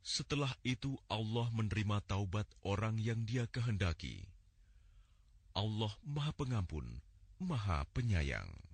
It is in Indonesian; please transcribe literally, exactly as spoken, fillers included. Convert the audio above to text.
Setelah itu Allah menerima taubat orang yang Dia kehendaki. Allah Maha Pengampun, Maha Penyayang.